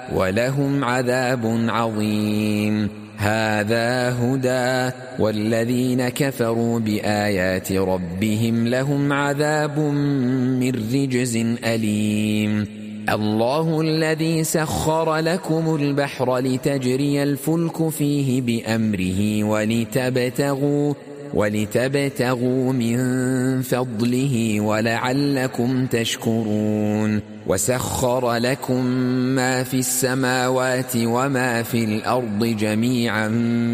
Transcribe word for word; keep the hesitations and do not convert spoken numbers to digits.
ولهم عذاب عظيم. هذا هدى، والذين كفروا بآيات ربهم لهم عذاب من رجز أليم. الله الذي سخر لكم البحر لتجري الفلك فيه بأمره ولتبتغوا ولتبتغوا من فضله ولعلكم تشكرون. وسخر لكم ما في السماوات وما في الأرض جميعا